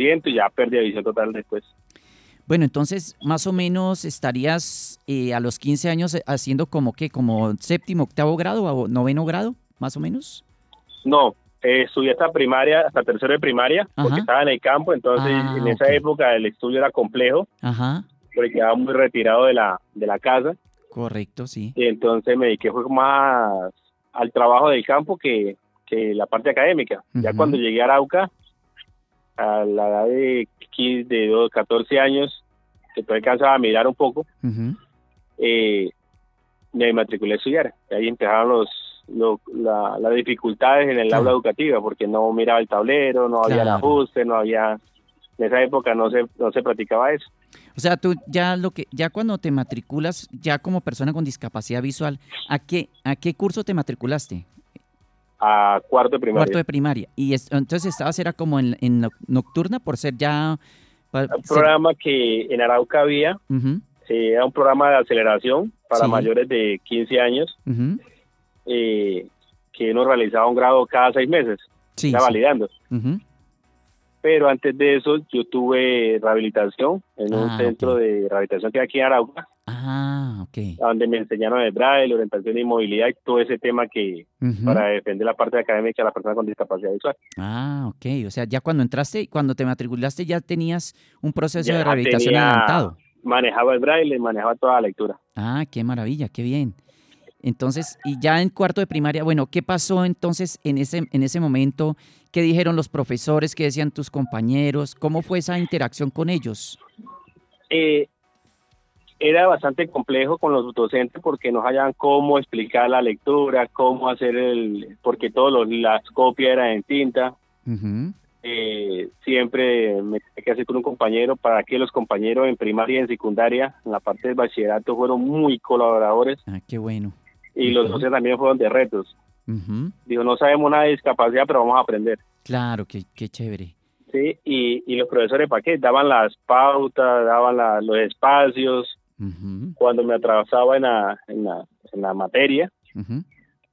200 y ya perdí la visión total después. Bueno, entonces más o menos estarías a los 15 años haciendo como que, como séptimo, octavo grado o noveno grado, más o menos. No, estudié hasta primaria, hasta tercero de primaria, porque Ajá. estaba en el campo, entonces en Ah, esa ok. época el estudio era complejo, Ajá. porque quedaba muy retirado de la casa, Correcto, sí. y entonces me dediqué fue más al trabajo del campo que la parte académica. Ya cuando Ujú. llegué a Arauca, a la edad de 15, de 12, 14 años, que todavía alcanzaba a mirar un poco, Ujú. eh, me matriculé a estudiar. Y ahí empezaron las dificultades en el aula Claro, educativa, porque no miraba el tablero, no había claro. ajuste, no había... En esa época no se practicaba eso. O sea, tú ya cuando te matriculas, ya como persona con discapacidad visual, ¿a qué curso te matriculaste? A cuarto de Cuarto primaria. de primaria. Y entonces estabas era como en nocturna por ser ya Un ser. programa que en Arauca había, Ujú. era un programa de aceleración para Sí. mayores de 15 años, Ujú. eh, que uno realizaba un grado cada 6 meses, Sí, era sí. validando. Ujú. Pero antes de eso yo tuve rehabilitación en un Ah, ok. centro de rehabilitación que hay aquí en Arauca, Ah, ok. donde me enseñaron el braille, orientación y movilidad y todo ese tema que Ujú. para defender la parte académica de las personas con discapacidad visual. Ah, ok. O sea, ya cuando entraste, cuando te matriculaste, ya tenías un proceso de Ya rehabilitación tenía, adelantado. manejaba el braille, manejaba toda la lectura. Ah, qué maravilla, qué bien. Entonces, y ya en cuarto de primaria, bueno, ¿qué pasó entonces en ese momento? ¿Qué dijeron los profesores? ¿Qué decían tus compañeros? ¿Cómo fue esa interacción con ellos? Eh, Era bastante complejo con los docentes porque no sabían cómo explicar la lectura, cómo hacer porque las copias eran en tinta. Ujú. Siempre me tenía que hacer con un compañero para que los compañeros en primaria y en secundaria, en la parte del bachillerato, fueron muy colaboradores Ah, qué bueno. y los Ujú. docentes también fueron de retos. Ujú. Dijo, no sabemos nada de discapacidad, pero vamos a aprender. Claro, qué chévere. Sí, y los profesores, ¿para qué? Daban las pautas, daban los espacios. Ujú. Cuando me atravesaba en la materia, Ujú.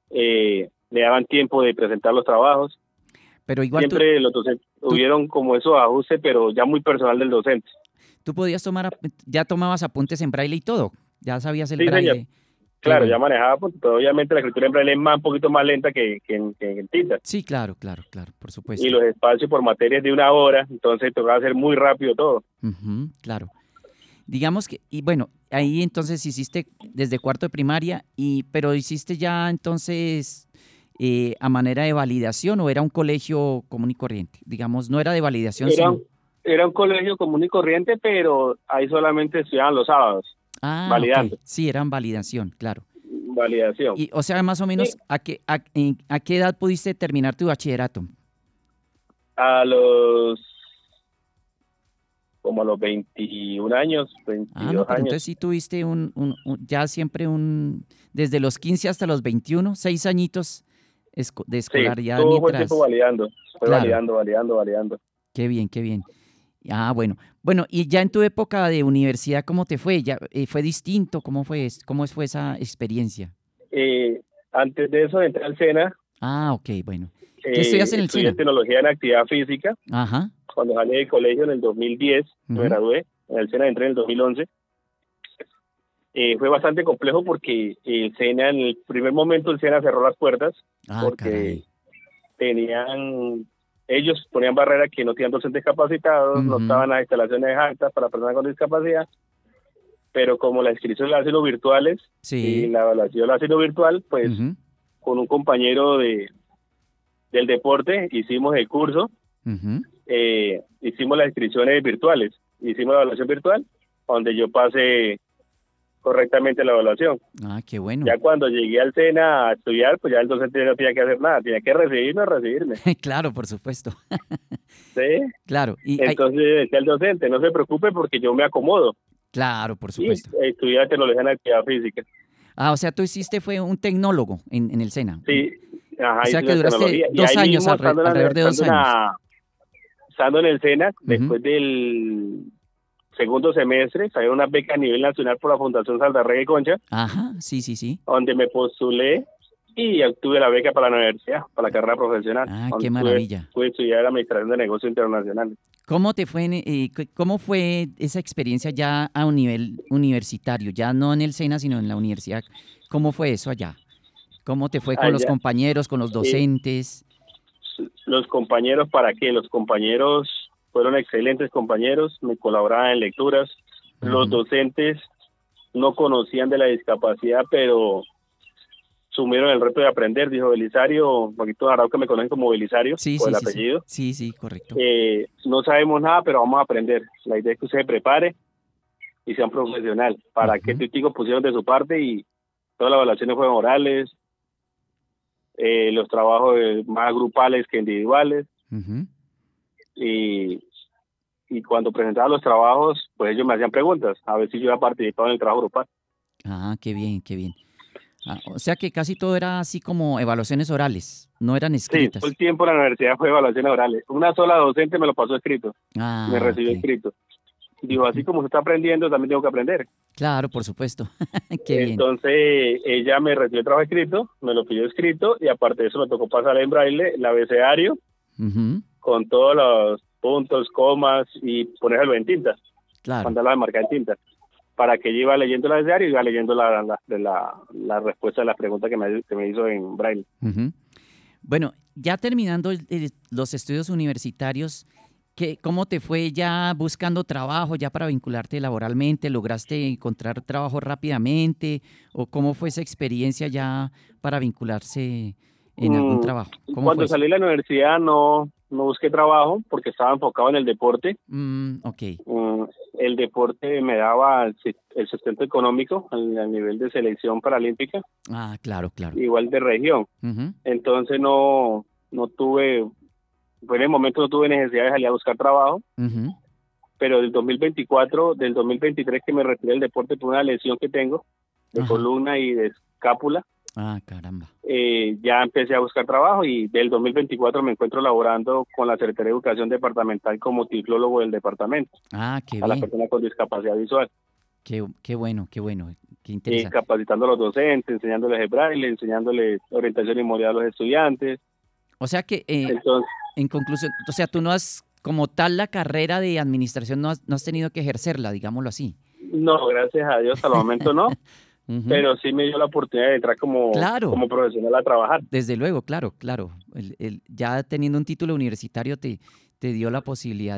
me daban tiempo de presentar los trabajos. Pero igual tú, Siempre los docentes tú, hubieron como esos ajustes, pero ya muy personal del docente. tú podías ya tomabas apuntes en braille y todo. Ya sabías el Sí, señor. braille. Qué Claro, bueno. ya manejaba, pero obviamente la escritura en braille es un poquito más lenta que en tinta. Sí, claro, claro, claro, por Y supuesto. los espacios por materias de 1 hora, entonces tocaba hacer muy rápido todo. Ujú, claro. Digamos que, y bueno, ahí entonces hiciste desde cuarto de primaria, pero hiciste ya entonces a manera de validación o era un colegio común y corriente. Digamos, no era de validación, Era, sino. un- Era un colegio común y corriente, pero ahí solamente estudiaban los sábados, Ah, ok. validando, Sí, eran validación, claro. validación. Y, o sea, más o Sí, menos, ¿a qué edad pudiste terminar tu bachillerato? a los como a los 21 años, Ah, no, 22 pero entonces años. sí tuviste ya siempre desde los 15 hasta los 21, 6 añitos de Sí, escolaridad todo fue el tiempo mientras. validando. Fue Claro, validando, validando, validando. qué bien, qué bien. Ah, bueno. Bueno, y ya en tu época de universidad, ¿cómo te fue? ¿Ya fue distinto? ¿Cómo fue esa experiencia? Eh, Antes de eso entré al SENA, Ah, ok, bueno. ¿Qué estudias en el estudié SENA? tecnología en actividad física. Ajá. Cuando salí del colegio en el 2010, me Ujú. gradué. En el SENA entré en el 2011. Fue bastante complejo porque el SENA, en el primer momento, el SENA cerró las puertas Ah, porque caray. ellos ponían barreras que no tenían docentes capacitados, no Ujú. estaban las instalaciones altas para personas con discapacidad, pero como la inscripción la hacen los virtuales y Sí. la evaluación la hacen lo virtual, pues Ujú. con un compañero del deporte hicimos el curso, Ujú. hicimos las inscripciones virtuales, hicimos la evaluación virtual, donde yo pasé correctamente la evaluación. Ah, qué bueno. Ya cuando llegué al SENA a estudiar, pues ya el docente no tenía que hacer nada, tenía que recibirme. Claro, por supuesto. ¿Sí? Claro, Entonces decía el docente, no se preocupe porque yo me acomodo. claro, por Y supuesto. estudié tecnología en actividad física. Ah, o sea, tú fue un tecnólogo en el SENA. Sí, O ajá, sea hice que una duraste tecnología. Y dos ahí años, mismo, alrededor de 2 años. estando en el SENA, Ujú. después del segundo semestre, salió una beca a nivel nacional por la Fundación Saldarrega y Concha, Ajá, sí, sí, sí. donde me postulé y obtuve la beca para la universidad, para la carrera profesional. Ah, qué Cuando maravilla. pude estudiar Administración de Negocios Internacionales. ¿Cómo te fue, cómo fue esa experiencia ya a un nivel universitario, ya no en el SENA, sino en la universidad? ¿Cómo fue eso allá? ¿Cómo te fue con los Allá, compañeros, con los eh, docentes? los compañeros, ¿para qué? Los compañeros fueron excelentes compañeros, me colaboraban en lecturas. Los Ujú. docentes no conocían de la discapacidad, pero sumieron el reto de aprender, dijo Belisario, Paquito de Arauca me conocen como Belisario, Sí, por sí, el sí, sí. apellido. Sí, sí, correcto. No sabemos nada, pero vamos a aprender. La idea es que usted se prepare y sea un profesional. Para que Ujú, tus chicos pusieron de su parte y todas las evaluaciones fueron orales, los trabajos más grupales que individuales. ujú. Y, y cuando presentaba los trabajos, pues ellos me hacían preguntas, a ver si yo había participado en el trabajo grupal. Ah, qué bien, qué bien. Ah, o sea que casi todo era así como evaluaciones orales, no eran Sí, todo el escritas. tiempo en la universidad fue evaluaciones orales. Una sola docente me lo pasó escrito, me Ah, recibió ok. escrito. Digo, así Ujú. como se está aprendiendo, también tengo que aprender. Claro, por supuesto. Qué bien. Entonces, ella me recibió el trabajo escrito, me lo pidió escrito, y aparte de eso me tocó pasar en braille el abecedario Ujú, con todos los puntos, comas y ponerlo en tinta, claro. mandarla a marcar en tinta, para que ella iba leyendo el abecedario y iba leyendo la respuesta a las preguntas que me hizo en braille. Ujú. Bueno, ya terminando los estudios universitarios, ¿cómo te fue ya buscando trabajo, ya para vincularte laboralmente? ¿Lograste encontrar trabajo rápidamente? ¿O cómo fue esa experiencia ya para vincularse en algún Mm, trabajo? ¿Cómo fue Cuando eso? salí de la universidad no busqué trabajo porque estaba enfocado en el deporte. Ok. Mm, el deporte me daba el sustento económico al nivel de selección paralímpica, Ah, claro, claro. igual de región. Ujú, Entonces no tuve, pues en el momento no tuve necesidad de salir a buscar trabajo, ujú. pero del 2023 que me retiré del deporte por una lesión que tengo de Ajá. columna y de escápula, Ah, caramba. ya empecé a buscar trabajo y del 2024 me encuentro laborando con la Secretaría de Educación Departamental como tiflólogo del departamento Ah, qué a las bien. personas con discapacidad visual. Qué bueno, qué interesante. Capacitando a los docentes, enseñándoles el braille, enseñándoles orientación y movilidad a los estudiantes. O sea que, Entonces, en conclusión, o sea, tú no has, como tal, la carrera de administración no has tenido que ejercerla, digámoslo así. no, gracias a Dios, al momento no, Ujú. pero sí me dio la oportunidad de entrar Claro, como profesional a trabajar. desde luego, claro, claro. Ya teniendo un título universitario te dio la posibilidad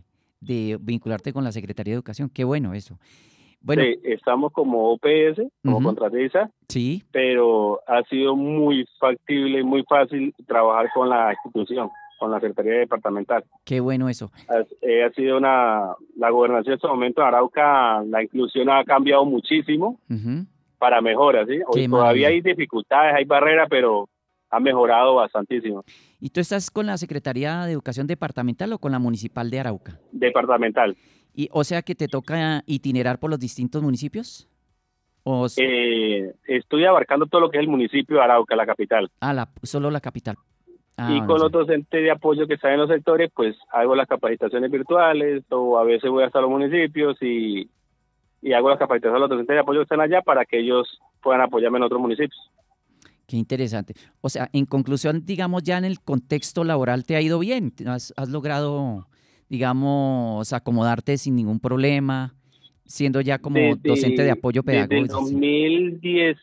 de vincularte con la Secretaría de Educación. Qué bueno eso. Bueno, Sí, estamos como OPS, como ujú, contratista, sí, pero ha sido muy factible y muy fácil trabajar con la institución, con la Secretaría Departamental. qué bueno eso. Ha sido la gobernación en este momento de Arauca, la inclusión ha cambiado muchísimo Ujú, para mejoras, ¿sí? Hoy qué todavía hay maravilla. dificultades, hay barreras, pero ha mejorado bastantísimo. ¿Y tú estás con la Secretaría de Educación Departamental o con la Municipal de Arauca? Departamental. Y, o sea que te toca itinerar por los distintos municipios. O, Estoy abarcando todo lo que es el municipio de Arauca, la capital. solo la capital. Ah, Y bueno, o con los sea, docentes de apoyo que están en los sectores, pues hago las capacitaciones virtuales o a veces voy hasta los municipios y hago las capacitaciones a los docentes de apoyo que están allá para que ellos puedan apoyarme en otros municipios. qué interesante. O sea, en conclusión, digamos, ya en el contexto laboral te ha ido bien. Has logrado, digamos, acomodarte sin ningún problema, siendo ya como docente de apoyo Desde el pedagógico. Sí. 2010,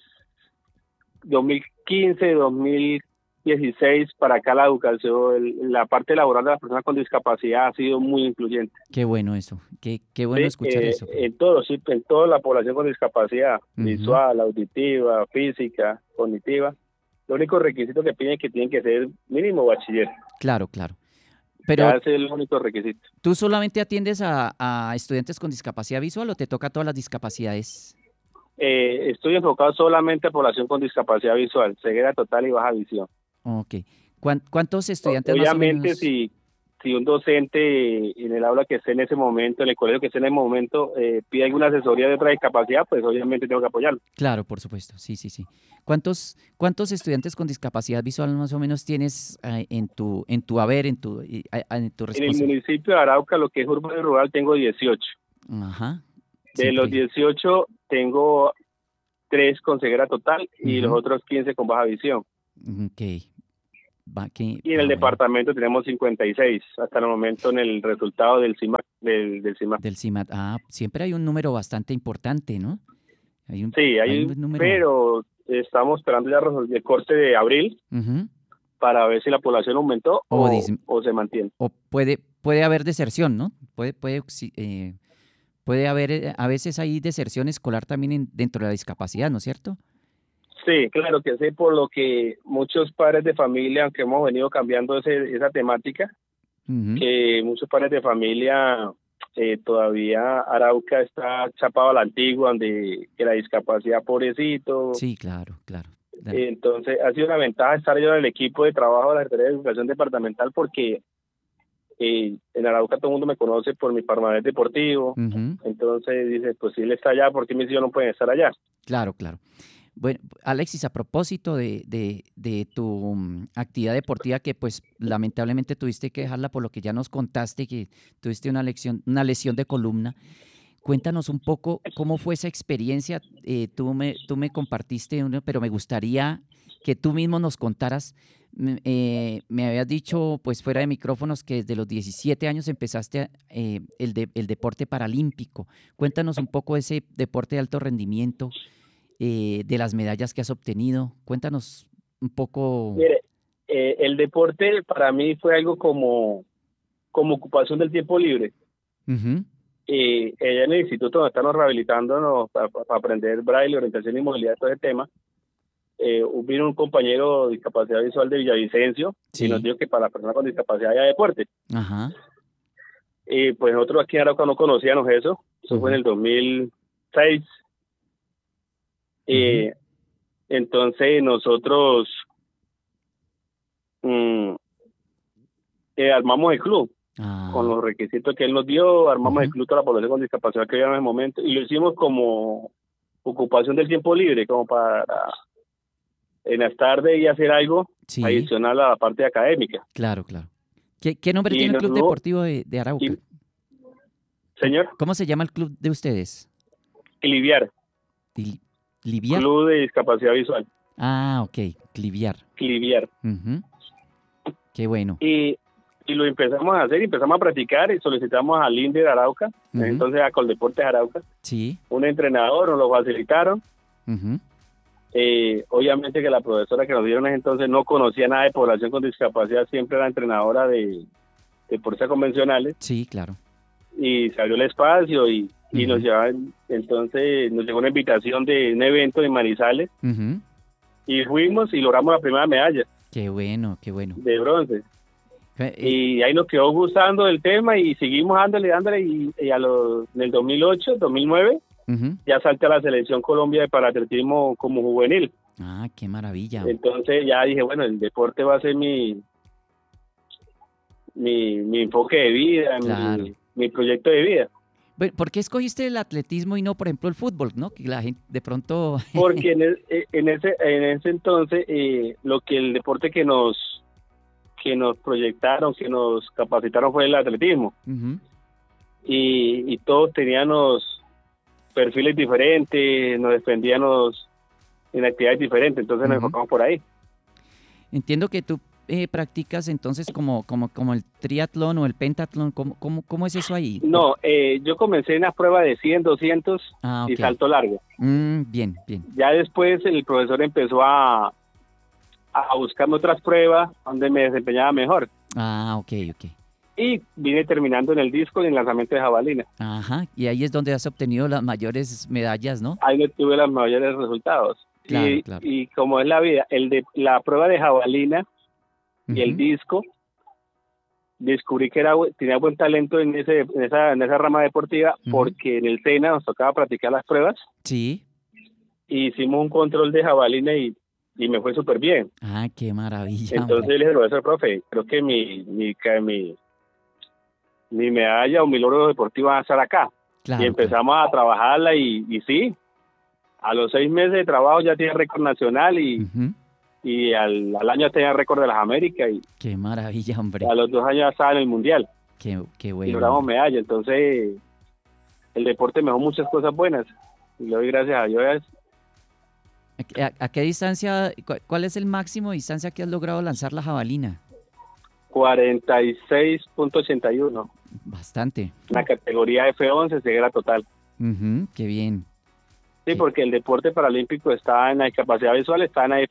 2015, 2016 para acá la educación, la parte laboral de las personas con discapacidad ha sido muy incluyente. Qué bueno eso. Qué bueno Sí, escuchar eso. en todo, sí, en toda la población con discapacidad Ujú, visual, auditiva, física, cognitiva. Lo único requisito que piden es que tienen que ser mínimo bachiller. claro, claro. Pero Ya ese es el único requisito. ¿tú solamente atiendes a estudiantes con discapacidad visual o te toca todas las discapacidades? Estoy enfocado solamente a población con discapacidad visual, ceguera total y baja visión. Ok. ¿Cuántos estudiantes más o Obviamente, menos? si un docente en el aula que esté en ese momento, en el colegio que esté en ese momento, pide alguna asesoría de otra discapacidad, pues obviamente tengo que apoyarlo. Claro, por supuesto. Sí, sí, sí. ¿Cuántos estudiantes con discapacidad visual más o menos tienes en tu haber, en tu En el responsabilidad? municipio de Arauca, lo que es urbano y rural, tengo 18. Ajá. De los Siempre. 18, tengo 3 con ceguera total y los Ujú. otros 15 con baja visión. Ok. Y en el Bueno, departamento tenemos 56 hasta el momento en el resultado del CIMAC, del CIMAC. del CIMAT. Siempre hay un número bastante importante, ¿no? Sí, Hay un hay, número. pero estamos esperando ya el corte de abril Ujú. para ver si la población aumentó O, dis- o se mantiene. o puede haber deserción, ¿no? Puede haber, a veces hay deserción escolar también dentro de la discapacidad, ¿no es cierto? Sí, claro que sí, por lo que muchos padres de familia, aunque hemos venido cambiando esa temática, Ujú. que muchos padres de familia todavía Arauca está chapado a la antigua, donde que la discapacidad, pobrecito. Sí, claro, claro. Entonces, ha sido una ventaja estar yo en el equipo de trabajo de la Secretaría de Educación Departamental porque en Arauca todo el mundo me conoce por mi palmarés deportivo. Ujú. Entonces dice, pues si él está allá, ¿por qué mis hijos no pueden estar allá? Claro, claro. Bueno, Alexis, a propósito de tu actividad deportiva que pues lamentablemente tuviste que dejarla por lo que ya nos contaste, que tuviste una lesión de columna, cuéntanos un poco cómo fue esa experiencia. Tú me compartiste, pero me gustaría que tú mismo nos contaras. Me habías dicho pues fuera de micrófonos que desde los 17 años empezaste el deporte paralímpico. Cuéntanos un poco de ese deporte de alto rendimiento, de las medallas que has obtenido. Cuéntanos un poco. Mire, el deporte para mí fue algo como ocupación del tiempo libre. Ujú. Ella en el instituto donde estamos rehabilitándonos para aprender braille, orientación y movilidad, todo ese tema, vino un compañero de discapacidad visual de Villavicencio y nos Sí, dijo que para las personas con discapacidad haya deporte. ajá, Pues nosotros aquí en Arauca no conocíamos eso fue en ujú, el 2006. ujú. Eh, entonces nosotros mm, armamos el club con Ah, los requisitos que él nos dio, armamos el ujú. club toda la población con discapacidad que había en ese momento y lo hicimos como ocupación del tiempo libre, como para en las tardes y hacer algo Sí, adicional a la parte académica. claro, claro. ¿Qué nombre Y tiene el nos Club fuimos, Deportivo de Arauca? y, ¿Cómo, señor, cómo se llama el club de ustedes? Cliviar, Li- ¿Liviar? Club de Discapacidad Visual, Ok, Cliviar. Cliviar. Ujú. Qué bueno. Y lo empezamos a hacer, empezamos a practicar y solicitamos al INDE de Arauca, Ujú. entonces a Coldeportes Arauca, Sí. un entrenador, nos lo facilitaron. Ujú. Obviamente que la profesora que nos dieron en ese entonces no conocía nada de población con discapacidad, siempre era entrenadora de deportes convencionales Sí, claro. y se abrió el espacio y nos Ujú. llevaban, entonces nos llegó una invitación de un evento en Manizales Ujú. y fuimos y logramos la primera medalla Qué bueno, qué bueno. de bronce. Eh, eh, Y ahí nos quedó gustando el tema y seguimos dándole y en el 2008, 2009 ujú. ya salté a la selección Colombia de paratletismo como juvenil. Qué maravilla. Entonces ya dije, bueno, el deporte va a ser mi enfoque de vida, Claro. mi proyecto de vida. Bueno, ¿por qué escogiste el atletismo y no, por ejemplo, el fútbol, no? Que la gente de pronto. Porque en ese entonces lo que el deporte que nos proyectaron, que nos capacitaron fue el atletismo. Ujú. Y todos teníamos perfiles diferentes, nos defendíamos en actividades diferentes, entonces nos Ujú. enfocamos por ahí. Entiendo que tú practicas entonces como el triatlón o el pentatlón. ¿Cómo es eso ahí? No, yo comencé en las pruebas de 100, 200 y Ok. salto largo. Bien, bien. Ya después el profesor empezó a buscarme otras pruebas donde me desempeñaba mejor. Ok, ok. Y vine terminando en el disco y en el lanzamiento de jabalina. Ajá. Y ahí es donde has obtenido las mayores medallas, ¿no? Ahí no tuve los mayores resultados. Claro, claro. Y como es la vida, la prueba de jabalina y el Ujú. disco, descubrí que tenía buen talento en esa rama deportiva Ujú. porque en el SENA nos tocaba practicar las pruebas Sí. y hicimos un control de jabalina y me fue súper bien. Qué maravilla, Entonces hombre. le dije, profesor, profe, creo que mi medalla o mi logro deportivo va a estar acá. Y Claro, claro. empezamos a trabajarla y sí, a los 6 meses de trabajo ya tenía récord nacional Ujú. y al año tenía récord de las Américas y Qué maravilla, hombre. a los 2 años ya estaba en el Mundial Qué y bueno, logramos hombre. medalla. Entonces el deporte me dejó muchas cosas buenas y le doy gracias a Dios ¿A qué distancia, cuál es el máximo de distancia que has logrado lanzar la jabalina? 46.81. Bastante. En la categoría F11, ceguera total. Ujú, qué bien. Sí, porque el deporte paralímpico está en la discapacidad visual,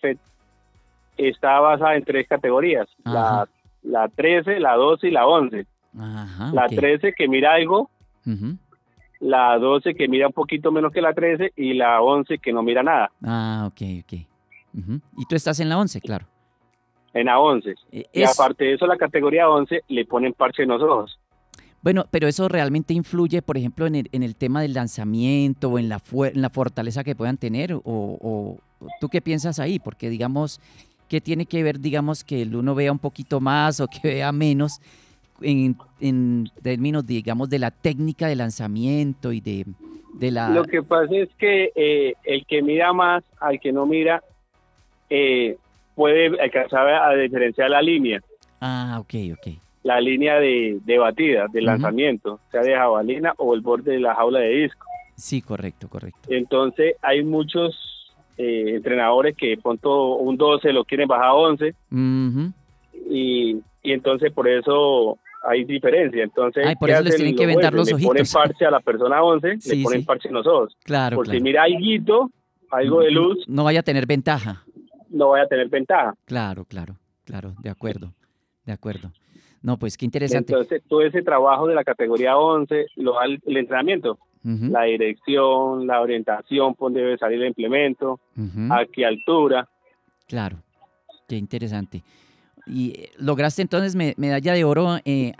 está basada en tres categorías, Ajá, la 13, la 12 y la 11. ajá, La ok. 13 que mira algo, Ujú. la 12 que mira un poquito menos que la 13 y la 11 que no mira nada, Ah, ok, ok. Ujú. Y tú estás en la 11, claro. en la 11. Y Es, aparte de eso, la categoría 11 le ponen parche en los ojos. bueno, pero eso realmente influye, por ejemplo, en el tema del lanzamiento o en la fortaleza que puedan tener, o ¿tú qué piensas ahí? Porque, digamos, ¿qué tiene que ver, digamos, que el uno vea un poquito más o que vea menos en términos, digamos, de la técnica de lanzamiento y de Lo la... que pasa es que el que mira más al que no mira eh, puede alcanzar a diferenciar Ah, ok, ok. la línea de batida, de Ujú. lanzamiento, sea de jabalina o el borde de la jaula de disco. Sí, correcto, correcto. Entonces hay muchos entrenadores que pronto un 12 lo quieren bajar a 11 Ujú. y entonces por eso hay diferencia. Ay, Entonces, por ¿qué eso les hacen tienen que los vendar jueces? los Le ponen ojitos. parche a la persona 11, le Sí, ponen sí, parche en los ojos. claro, Por si claro. mira algo de luz, No vaya a tener ventaja. no vaya a tener ventaja. Claro, claro, claro, de acuerdo, de acuerdo. No, pues qué interesante. Entonces, todo ese trabajo de la categoría 11 lo da el entrenamiento, Ujú, la dirección, la orientación, por dónde debe salir el implemento, ujú, a qué altura. claro, qué interesante. Y lograste entonces medalla de oro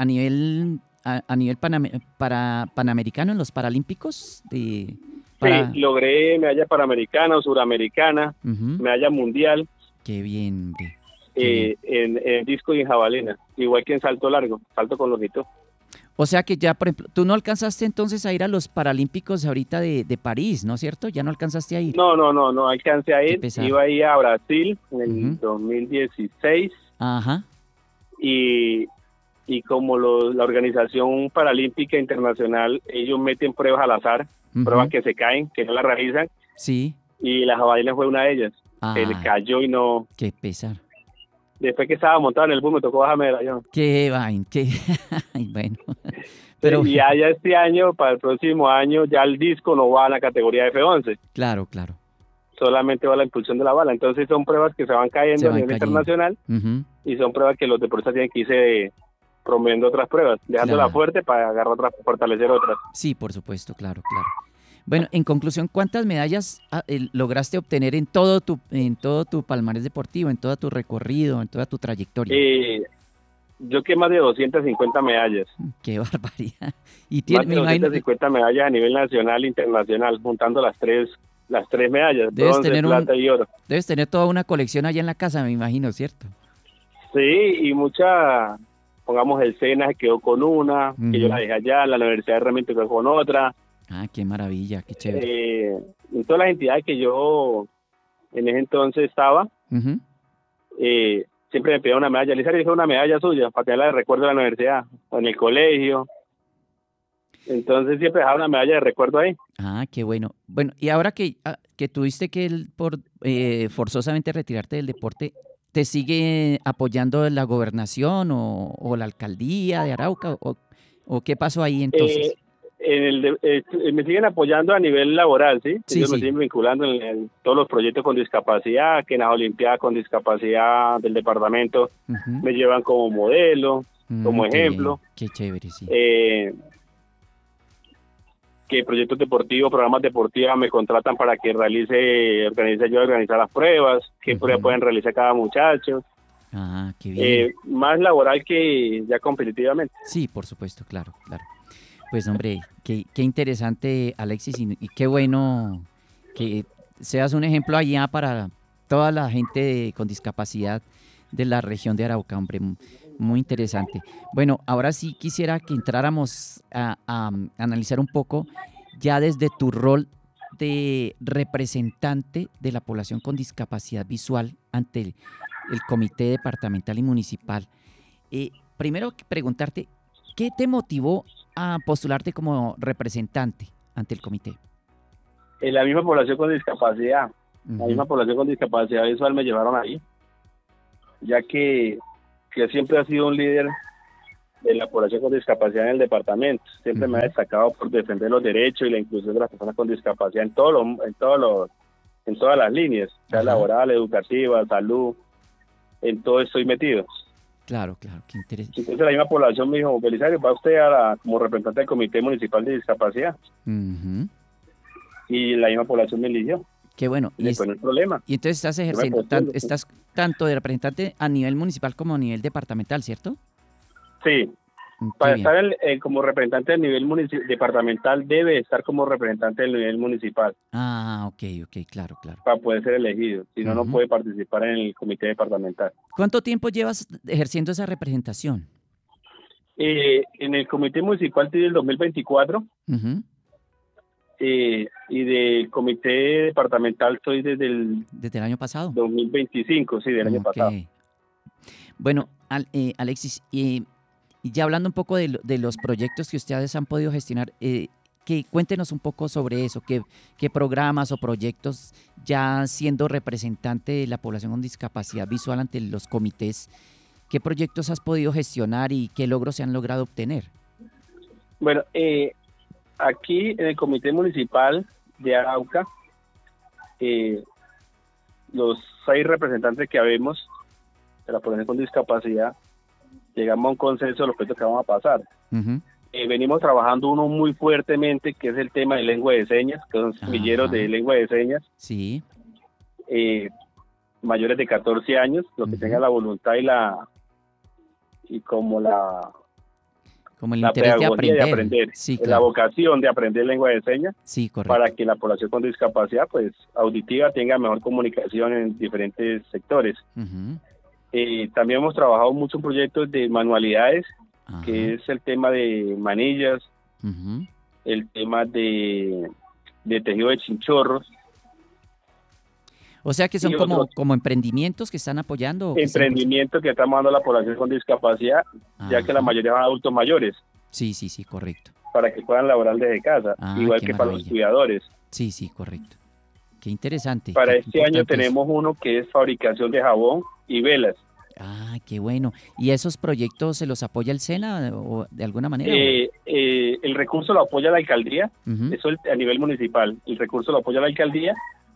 a nivel panamericano en los Paralímpicos Sí, para logré medalla panamericana, suramericana, ujú, medalla mundial qué bien, hombre, qué bien. en disco y en jabalina, igual que en salto largo, salto con longitud. O sea que ya, por ejemplo, tú no alcanzaste entonces a ir a los Paralímpicos ahorita de París, ¿no es cierto? Ya no alcanzaste a ir. No alcancé a Qué ir. pesar. Iba a ir a Brasil en el Ujú, 2016 ajá, y, y como la Organización Paralímpica Internacional, ellos meten pruebas al azar, pruebas ujú, que se caen, que no las realizan, sí. y la jabalina fue una de ellas. Se Ah, cayó y no. qué pesar. Después que estaba montado en el bus, me tocó bajarme del avión. Qué vaina, qué... Ay, bueno, Sí, pero y bueno, ya este año, para el próximo año, ya el disco no va a la categoría F11, claro, claro, solamente va a la impulsión de la bala. Entonces son pruebas que se van se cayendo a van nivel cayendo. internacional Ujú, y son pruebas que los deportistas tienen que irse promoviendo otras pruebas, dejándola claro, fuerte para agarrar otras, fortalecer otras. sí, por supuesto, claro, claro. Bueno, en conclusión, ¿cuántas medallas lograste obtener en todo tu palmarés deportivo, en todo tu recorrido, en toda tu trayectoria? Eh, yo que más de 250 medallas, Qué barbaridad. Y tiene, más de me imagino, 250 medallas a nivel nacional e internacional, juntando las tres medallas, debes bronce, tener plata y oro. debes tener toda una colección allá en la casa, me imagino, ¿cierto? Sí, y mucha, pongamos el SENA se quedó con una, que yo la Ujú. dejé allá, la Universidad de Herramientas quedó con otra, Ah, qué maravilla, qué chévere. en todas las entidades que yo en ese entonces estaba, Ujú. siempre me pedía una medalla. Lisa le hizo una medalla suya para tenerla de recuerdo de la universidad o en el colegio. Entonces siempre dejaba una medalla de recuerdo ahí. Ah, qué bueno. Bueno, y ahora que tuviste que forzosamente retirarte del deporte, ¿te sigue apoyando la gobernación o la alcaldía de Arauca? O qué pasó ahí Eh, entonces? Me siguen apoyando a nivel laboral, ¿sí? Sí, Ellos me sí. siguen vinculando en todos los proyectos con discapacidad, que en las Olimpiadas con discapacidad del departamento Ujú. me llevan como modelo, como Qué bien, ejemplo. qué chévere, sí. Eh, que proyectos deportivos, programas deportivos me contratan para que organice yo organizar las pruebas, qué pruebas Ujú. pueden realizar cada muchacho, Ah, qué bien. más laboral que ya competitivamente. Sí, por supuesto, claro, claro. Pues hombre, qué interesante, Alexis, y qué bueno que seas un ejemplo allá para toda la gente con discapacidad de la región de Arauca, hombre, muy interesante. Bueno, ahora sí quisiera que entráramos a analizar un poco ya desde tu rol de representante de la población con discapacidad visual ante el Comité Departamental y Municipal. Primero que preguntarte, ¿qué te motivó a postularte como representante ante el comité? En la misma población con discapacidad. La misma población con discapacidad visual me llevaron ahí, ya que siempre ha sido un líder de la población con discapacidad en el departamento. Siempre me ha destacado por defender los derechos y la inclusión de las personas con discapacidad en todas las líneas, sea laboral, educativa, salud, en todo estoy metido. Claro, qué interesante. Entonces la misma población me dijo, Belisario, va usted como representante del Comité Municipal de Discapacidad. Y la misma población me eligió. Qué bueno. Y después no hay problema. Y entonces estás ejerciendo, estás tanto de representante a nivel municipal como a nivel departamental, ¿cierto? Sí. Para estar como representante del nivel departamental debe estar como representante del nivel municipal. Ah, ok, claro. Para poder ser elegido. Si no, no puede participar en el comité departamental. ¿Cuánto tiempo llevas ejerciendo esa representación? En el comité municipal desde el 2024. Y del comité departamental estoy desde el año pasado. 2025, sí, del año pasado. Bueno, Alexis, y ya hablando un poco de los proyectos que ustedes han podido gestionar, cuéntenos un poco sobre eso, qué programas o proyectos, ya siendo representante de la población con discapacidad visual ante los comités, qué proyectos has podido gestionar y qué logros se han logrado obtener. Bueno, aquí en el comité municipal de Arauca, los 6 representantes que habemos de la población con discapacidad, llegamos a un consenso de los proyectos que vamos a pasar. Venimos trabajando uno muy fuertemente, que es el tema de lengua de señas, que son semilleros de lengua de señas. Sí. Mayores de 14 años, los que tengan la voluntad como el interés de aprender. Sí, claro. La vocación de aprender lengua de señas. Sí, correcto. Para que la población con discapacidad pues auditiva tenga mejor comunicación en diferentes sectores. También hemos trabajado mucho en proyectos de manualidades, que es el tema de manillas, el tema de tejido de chinchorros. O sea que son como emprendimientos que están apoyando. Emprendimientos que estamos dando a la población con discapacidad, ya que la mayoría son adultos mayores. Sí, correcto. Para que puedan laborar desde casa, igual que para los cuidadores. Sí, correcto. Qué interesante. Para este año tenemos uno que es fabricación de jabón y velas. Ah, qué bueno. ¿Y esos proyectos se los apoya el SENA o de alguna manera? El recurso lo apoya la alcaldía, eso a nivel municipal. El recurso lo apoya la alcaldía,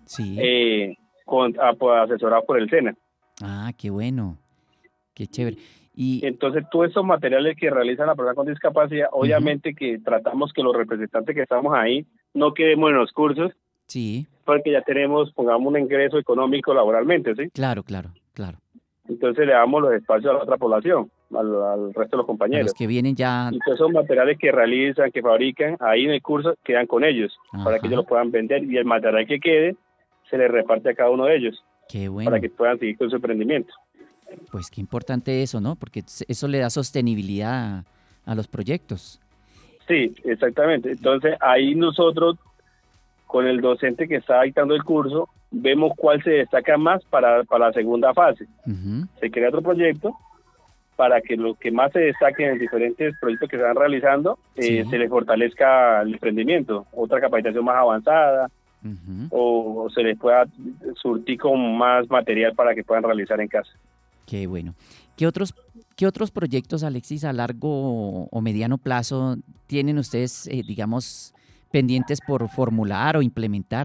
asesorado por el SENA. Ah, qué bueno. Qué chévere. Y entonces todos esos materiales que realizan la persona con discapacidad, obviamente que tratamos que los representantes que estamos ahí no quedemos en los cursos, porque ya tenemos, pongamos, un ingreso económico laboralmente, ¿sí? Claro. Entonces le damos los espacios a la otra población, al resto de los compañeros. A los que vienen ya. Y todos esos materiales que realizan, que fabrican, ahí en el curso quedan con ellos, para que ellos los puedan vender, y el material que quede se le reparte a cada uno de ellos. Qué bueno. Para que puedan seguir con su emprendimiento. Pues qué importante eso, ¿no? Porque eso le da sostenibilidad a los proyectos. Sí, exactamente. Entonces ahí nosotros, con el docente que está dictando el curso, vemos cuál se destaca más para la segunda fase. Se crea otro proyecto para que lo que más se destaque en diferentes proyectos que se van realizando, se les fortalezca el emprendimiento, otra capacitación más avanzada, o se les pueda surtir con más material para que puedan realizar en casa. Qué bueno. ¿Qué otros proyectos, Alexis, a largo o mediano plazo tienen ustedes, digamos, pendientes por formular o implementar?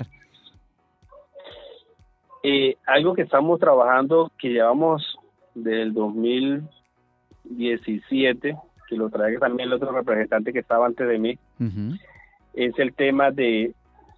Algo que estamos trabajando, que llevamos del 2017, que lo trae también el otro representante que estaba antes de mí, es el tema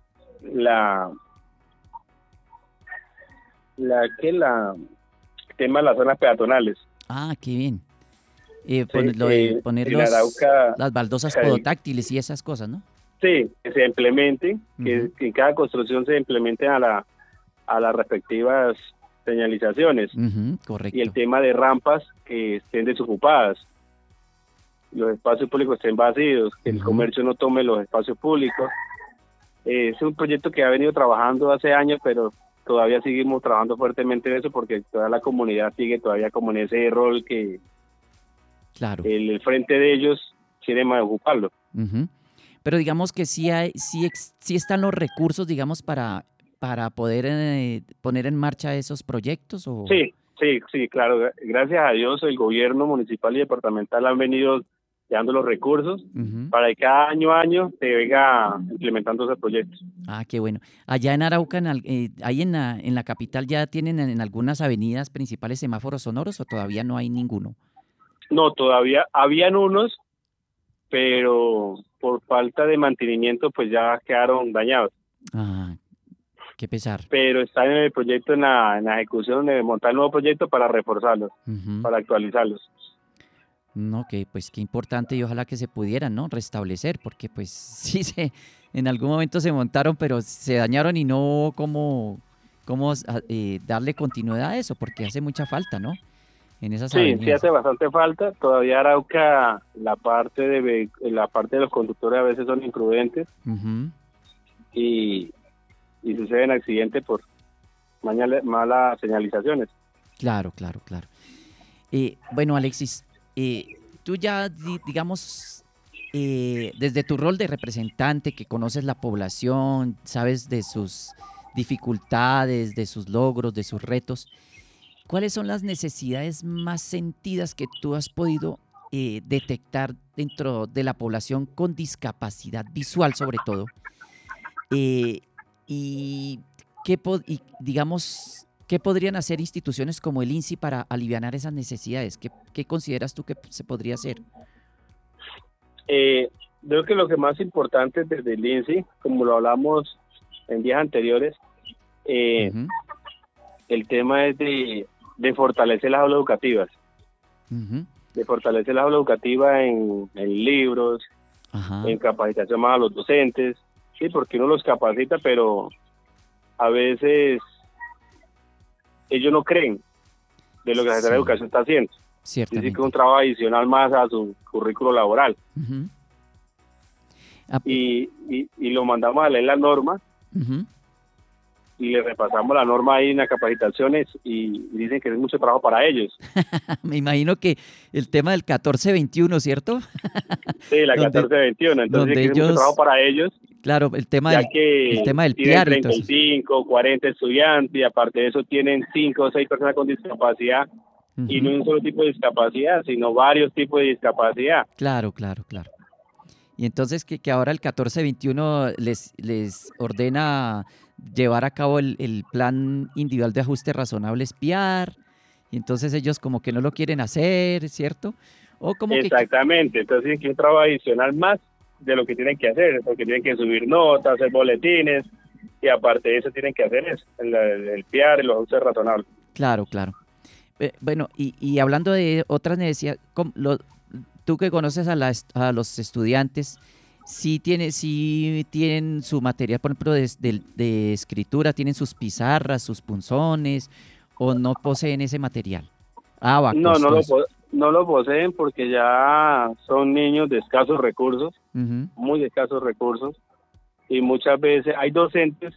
de las zonas peatonales. Ah, qué bien. Poner las baldosas podotáctiles y esas cosas, ¿no? Sí, que se implementen, que en cada construcción se implementen a las respectivas señalizaciones. Correcto. Y el tema de rampas que estén desocupadas, los espacios públicos estén vacíos, que el comercio no tome los espacios públicos. Es un proyecto que ha venido trabajando hace años, pero todavía seguimos trabajando fuertemente en eso porque toda la comunidad sigue todavía como en ese rol que el frente de ellos quiere más ocuparlo. Pero digamos que sí están los recursos, digamos, para para poder poner en marcha esos proyectos? ¿O? Sí, claro. Gracias a Dios el gobierno municipal y departamental han venido dando los recursos para que cada año se venga implementando ese proyecto. Ah, qué bueno. Allá en Arauca, ahí en la capital, ¿ya tienen en algunas avenidas principales semáforos sonoros o todavía no hay ninguno? No, todavía habían unos, pero por falta de mantenimiento pues ya quedaron dañados. Ah, qué pesar. Pero está en el proyecto, en la ejecución de montar el nuevo proyecto para reforzarlos, para actualizarlos. No, que pues qué importante y ojalá que se pudieran, ¿no? Restablecer, porque pues sí en algún momento se montaron, pero se dañaron y no hubo cómo darle continuidad a eso, porque hace mucha falta, ¿no? En esas avenidas. Sí, hace bastante falta. Todavía Arauca, la parte de los conductores a veces son imprudentes y suceden accidentes por malas señalizaciones. Claro. Bueno, Alexis, tú ya, digamos, desde tu rol de representante que conoces la población, sabes de sus dificultades, de sus logros, de sus retos, ¿cuáles son las necesidades más sentidas que tú has podido detectar dentro de la población con discapacidad visual, sobre todo? Y digamos, ¿qué podrían hacer instituciones como el INSI para alivianar esas necesidades? ¿Qué consideras tú que se podría hacer? Creo que lo que más importante desde el INSI, como lo hablamos en días anteriores, el tema es de fortalecer las aulas educativas. De fortalecer las aulas educativas en libros, en capacitación más a los docentes. Sí, porque uno los capacita, pero a veces ellos no creen de lo que la Secretaría de Educación está haciendo. Dice que es un trabajo adicional más a su currículo laboral. Y lo mandamos a leer la norma y le repasamos la norma ahí en las capacitaciones y dicen que es mucho trabajo para ellos. Me imagino que el tema del 1421, ¿cierto? Sí, la 1421, entonces que es mucho trabajo para ellos. Claro, el tema del tienen PIAR. 35, 40 estudiantes y aparte de eso tienen 5 o 6 personas con discapacidad y no un solo tipo de discapacidad, sino varios tipos de discapacidad. Claro. Y entonces que ahora el 1421 les ordena llevar a cabo el plan individual de ajuste razonables PIAR, y entonces ellos como que no lo quieren hacer, ¿cierto? O como Exactamente, entonces hay un trabajo adicional más de lo que tienen que hacer, porque tienen que subir notas, hacer boletines, y aparte de eso tienen que hacer eso, el PIAR y los ajustes razonables. Claro. Bueno, y hablando de otras necesidades, tú que conoces a los estudiantes, ¿sí tienen su material, por ejemplo, de escritura, tienen sus pizarras, sus punzones, o no poseen ese material? No lo poseen porque ya son niños de escasos recursos, muy de escasos recursos, y muchas veces hay docentes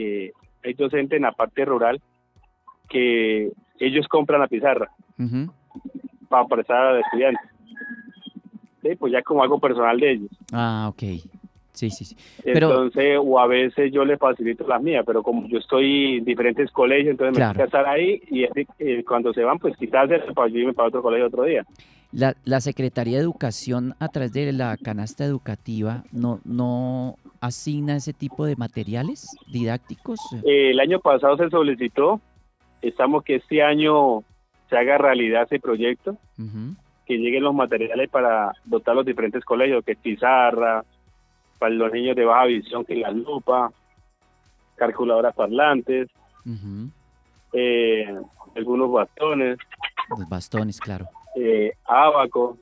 en la parte rural que ellos compran la pizarra para prestar a los estudiantes. Sí, pues ya como algo personal de ellos. Ah, ok. Sí. Entonces, o a veces yo les facilito las mías, pero como yo estoy en diferentes colegios, entonces me toca estar ahí y cuando se van, pues quizás para irme para otro colegio otro día. La Secretaría de Educación, a través de la canasta educativa, ¿no asigna ese tipo de materiales didácticos? El año pasado se solicitó, estamos que este año se haga realidad ese proyecto, que lleguen los materiales para dotar los diferentes colegios, que es pizarra, para los niños de baja visión, que es la lupa, calculadoras parlantes, algunos bastones. Los bastones, claro. Ábaco,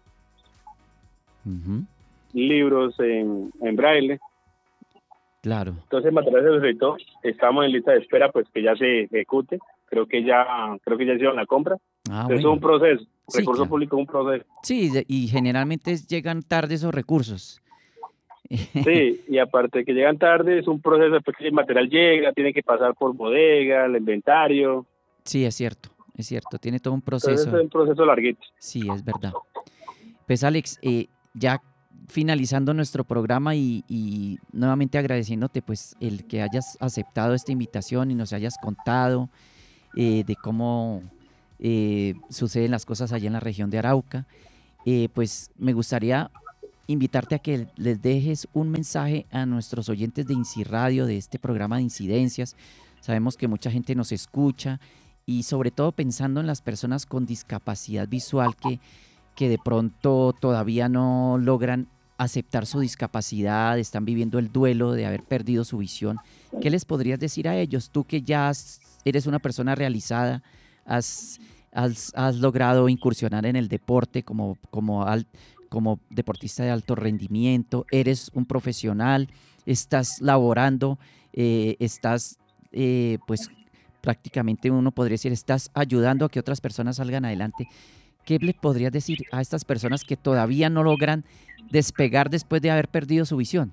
libros en braille. Claro. Entonces, materiales de proyecto, estamos en lista de espera, pues que ya se ejecute. Creo que ya hicieron la compra. Bueno. Es un proceso. Recurso público es un proceso. Sí, y generalmente llegan tarde esos recursos. Sí, y aparte de que llegan tarde, es un proceso, después que el material llega, tiene que pasar por bodega, el inventario. Sí, es cierto, tiene todo un proceso. Entonces es un proceso larguito. Sí, es verdad. Pues Alex, ya finalizando nuestro programa y nuevamente agradeciéndote pues el que hayas aceptado esta invitación y nos hayas contado de cómo suceden las cosas allá en la región de Arauca. Pues me gustaría invitarte a que les dejes un mensaje a nuestros oyentes de INSI Radio, de este programa de Incidencias. Sabemos que mucha gente nos escucha y sobre todo pensando en las personas con discapacidad visual que de pronto todavía no logran aceptar su discapacidad, están viviendo el duelo de haber perdido su visión. ¿Qué les podrías decir a ellos? Tú que ya eres una persona realizada, has logrado incursionar en el deporte como deportista de alto rendimiento, eres un profesional, estás laborando, estás pues prácticamente uno podría decir, estás ayudando a que otras personas salgan adelante. ¿Qué le podrías decir a estas personas que todavía no logran despegar después de haber perdido su visión?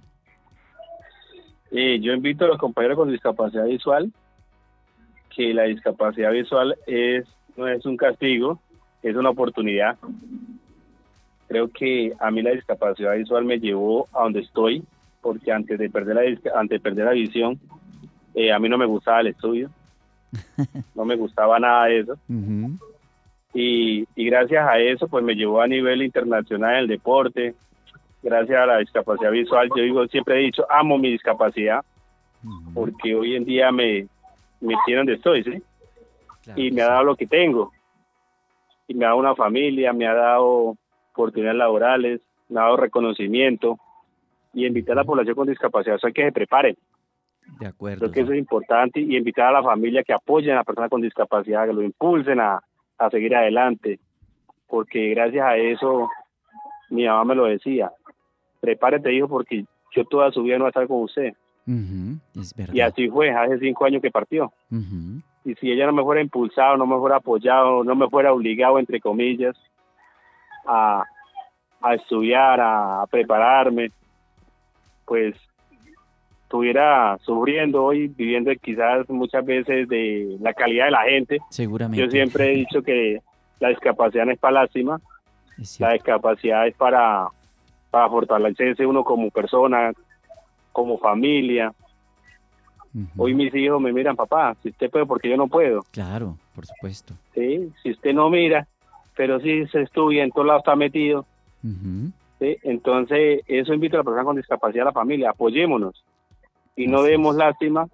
Yo invito a los compañeros con discapacidad visual que la discapacidad visual no es un castigo, es una oportunidad. Creo que a mí la discapacidad visual me llevó a donde estoy, porque antes de perder la visión, a mí no me gustaba el estudio, no me gustaba nada de eso. Uh-huh. Y gracias a eso pues me llevó a nivel internacional en el deporte. Gracias a la discapacidad visual, siempre he dicho, amo mi discapacidad, uh-huh, porque hoy en día me tiene donde estoy, ¿sí? Claro, y me ha dado lo que tengo, y me ha dado una familia, me ha dado oportunidades laborales, me ha dado reconocimiento, y invitar a la población con discapacidad visual que se prepare. De acuerdo. Creo que eso es importante, y invitar a la familia que apoyen a la persona con discapacidad, que lo impulsen a seguir adelante, porque gracias a eso mi mamá me lo decía: prepárate, hijo, porque yo toda su vida no voy a estar con usted. Uh-huh, es verdad. Y así fue, hace 5 años que partió. Uh-huh. Y si ella no me fuera impulsado, no me fuera apoyado, no me fuera obligado, entre comillas, a estudiar, a prepararme, pues estuviera sufriendo hoy, viviendo quizás muchas veces de la calidad de la gente. Seguramente. Yo siempre he dicho que la discapacidad no es para lástima, la discapacidad es para fortalecerse uno como persona, como familia. Uh-huh. Hoy mis hijos me miran: papá, si usted puede, porque yo no puedo. Claro, por supuesto. Sí, si usted no mira, pero si se estudia, en todos lados está metido. Uh-huh. ¿Sí? Entonces, eso invito a la persona con discapacidad, a la familia, apoyémonos y no demos lástima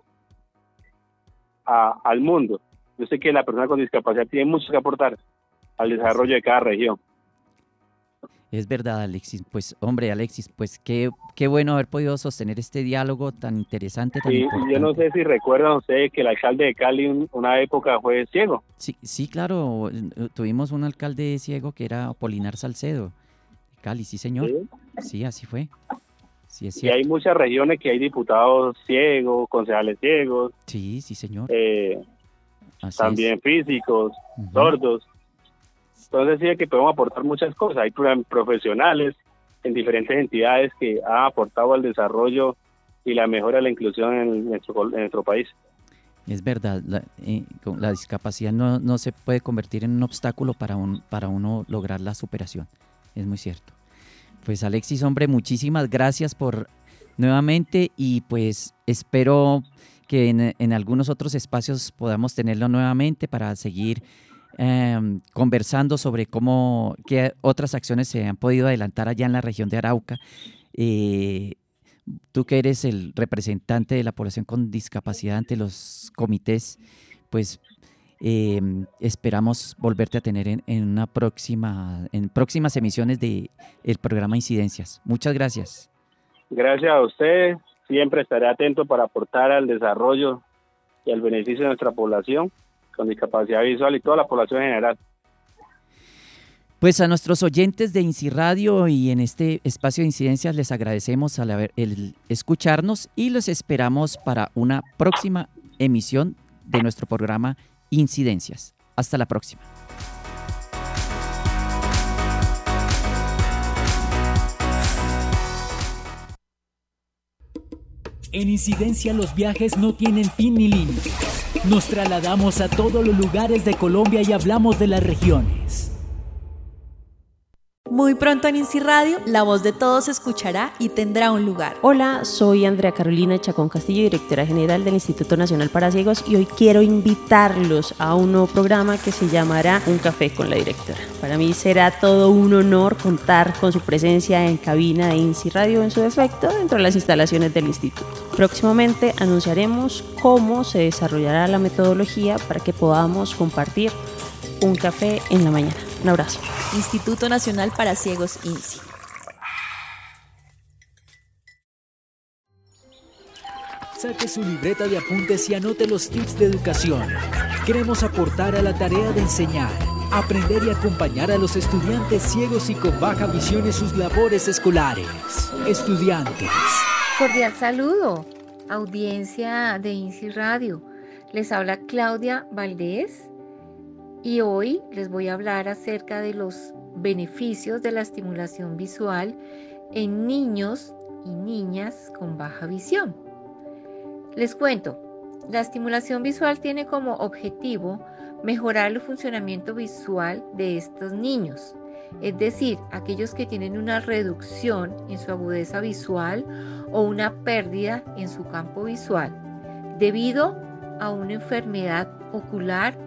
al mundo. Yo sé que la persona con discapacidad tiene mucho que aportar al desarrollo de cada región. Es verdad, Alexis. Pues, hombre, Alexis, pues qué bueno haber podido sostener este diálogo tan interesante, tan importante. Yo no sé si recuerdan ustedes que el alcalde de Cali una época fue ciego. Sí, claro. Tuvimos un alcalde ciego que era Apolinar Salcedo, de Cali, sí, señor. Sí, así fue. Sí, es cierto. Y hay muchas regiones que hay diputados ciegos, concejales ciegos. Sí, señor. También físicos, uh-huh, sordos. Entonces sí, que podemos aportar muchas cosas. Hay profesionales en diferentes entidades que han aportado al desarrollo y la mejora de la inclusión en nuestro país. Es verdad, la discapacidad no se puede convertir en un obstáculo para uno lograr la superación. Es muy cierto. Pues Alexis, hombre, muchísimas gracias por nuevamente, y pues espero que en algunos otros espacios podamos tenerlo nuevamente para seguir conversando sobre qué otras acciones se han podido adelantar allá en la región de Arauca. Tú que eres el representante de la población con discapacidad ante los comités, pues esperamos volverte a tener en próximas emisiones de el programa Incidencias. Muchas gracias. Gracias a usted. Siempre estaré atento para aportar al desarrollo y al beneficio de nuestra población con discapacidad visual y toda la población en general. Pues a nuestros oyentes de INSI Radio y en este espacio de Incidencias les agradecemos el escucharnos y los esperamos para una próxima emisión de nuestro programa Incidencias. Hasta la próxima. En Incidencia los viajes no tienen fin ni límite. Nos trasladamos a todos los lugares de Colombia y hablamos de las regiones. Muy pronto en INSI Radio, la voz de todos se escuchará y tendrá un lugar. Hola, soy Andrea Carolina Chacón Castillo, directora general del Instituto Nacional para Ciegos, y hoy quiero invitarlos a un nuevo programa que se llamará Un Café con la Directora. Para mí será todo un honor contar con su presencia en cabina de INSI Radio en su defecto dentro de las instalaciones del instituto. Próximamente anunciaremos cómo se desarrollará la metodología para que podamos compartir un café en la mañana. Un abrazo. Instituto Nacional para Ciegos, INSI. Saque su libreta de apuntes y anote los tips de educación. Queremos aportar a la tarea de enseñar, aprender y acompañar a los estudiantes ciegos y con baja visión en sus labores escolares. Estudiantes. Cordial saludo, audiencia de INSI Radio. Les habla Claudia Valdés y hoy les voy a hablar acerca de los beneficios de la estimulación visual en niños y niñas con baja visión. Les cuento, la estimulación visual tiene como objetivo mejorar el funcionamiento visual de estos niños, es decir, aquellos que tienen una reducción en su agudeza visual o una pérdida en su campo visual debido a una enfermedad ocular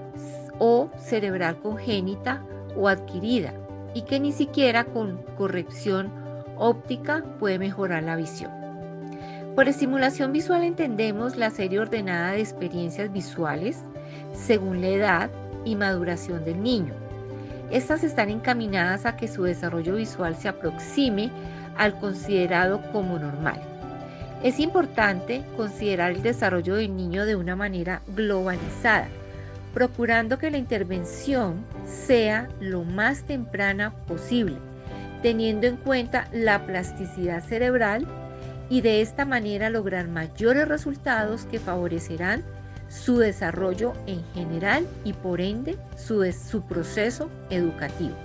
o cerebral congénita o adquirida y que ni siquiera con corrección óptica puede mejorar la visión. Por estimulación visual entendemos la serie ordenada de experiencias visuales según la edad y maduración del niño. Estas están encaminadas a que su desarrollo visual se aproxime al considerado como normal. Es importante considerar el desarrollo del niño de una manera globalizada, procurando que la intervención sea lo más temprana posible, teniendo en cuenta la plasticidad cerebral y de esta manera lograr mayores resultados que favorecerán su desarrollo en general y por ende su proceso educativo.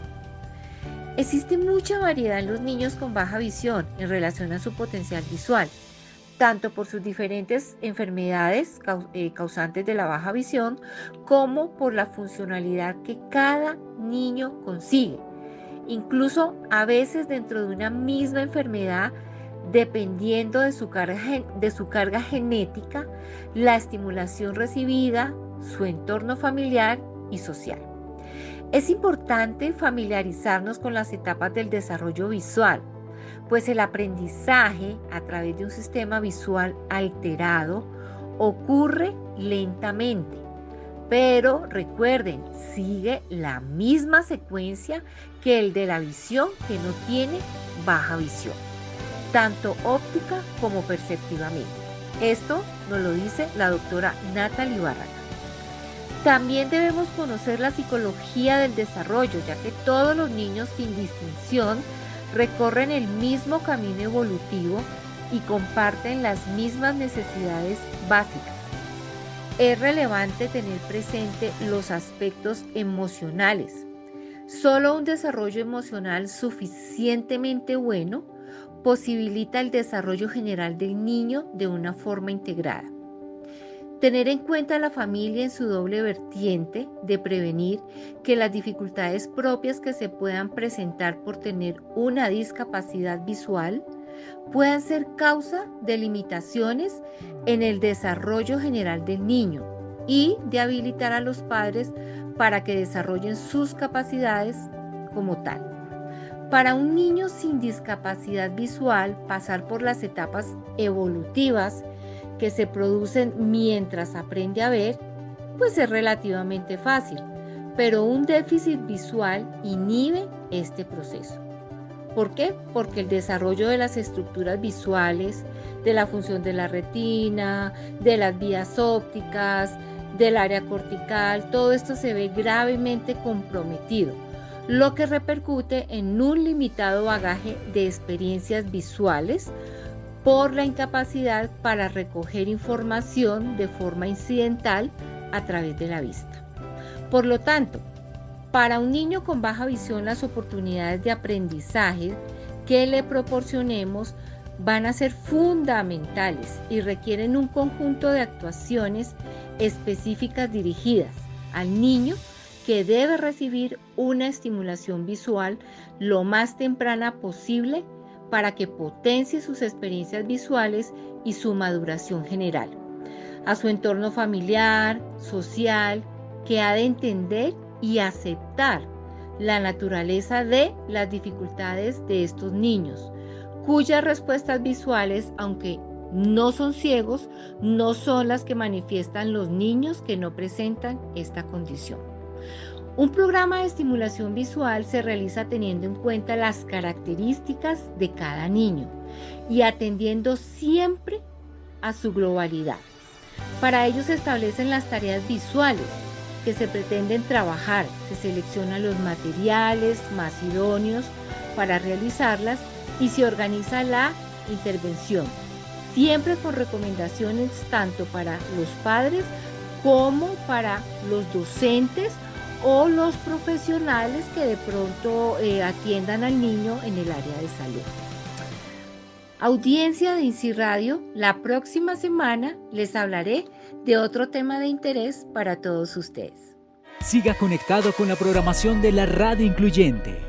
Existe mucha variedad en los niños con baja visión en relación a su potencial visual, tanto por sus diferentes enfermedades causantes de la baja visión, como por la funcionalidad que cada niño consigue. Incluso a veces dentro de una misma enfermedad, dependiendo de su carga genética, la estimulación recibida, su entorno familiar y social. Es importante familiarizarnos con las etapas del desarrollo visual, pues el aprendizaje a través de un sistema visual alterado ocurre lentamente, pero recuerden, sigue la misma secuencia que el de la visión que no tiene baja visión, tanto óptica como perceptivamente. Esto nos lo dice la doctora Natalie Barraga. También debemos conocer la psicología del desarrollo, ya que todos los niños sin distinción recorren el mismo camino evolutivo y comparten las mismas necesidades básicas. Es relevante tener presente los aspectos emocionales. Solo un desarrollo emocional suficientemente bueno posibilita el desarrollo general del niño de una forma integrada. Tener en cuenta a la familia en su doble vertiente de prevenir que las dificultades propias que se puedan presentar por tener una discapacidad visual puedan ser causa de limitaciones en el desarrollo general del niño y de habilitar a los padres para que desarrollen sus capacidades como tal. Para un niño sin discapacidad visual, pasar por las etapas evolutivas que se producen mientras aprende a ver, pues es relativamente fácil, pero un déficit visual inhibe este proceso. ¿Por qué? Porque el desarrollo de las estructuras visuales, de la función de la retina, de las vías ópticas, del área cortical, todo esto se ve gravemente comprometido, lo que repercute en un limitado bagaje de experiencias visuales por la incapacidad para recoger información de forma incidental a través de la vista. Por lo tanto, para un niño con baja visión, las oportunidades de aprendizaje que le proporcionemos van a ser fundamentales y requieren un conjunto de actuaciones específicas dirigidas al niño que debe recibir una estimulación visual lo más temprana posible para que potencie sus experiencias visuales y su maduración general. A su entorno familiar, social, que ha de entender y aceptar la naturaleza de las dificultades de estos niños, cuyas respuestas visuales, aunque no son ciegos, no son las que manifiestan los niños que no presentan esta condición. Un programa de estimulación visual se realiza teniendo en cuenta las características de cada niño y atendiendo siempre a su globalidad. Para ello se establecen las tareas visuales que se pretenden trabajar, se seleccionan los materiales más idóneos para realizarlas y se organiza la intervención, siempre con recomendaciones tanto para los padres como para los docentes o los profesionales que de pronto atiendan al niño en el área de salud. Audiencia de INSI Radio, la próxima semana les hablaré de otro tema de interés para todos ustedes. Siga conectado con la programación de la Radio Incluyente.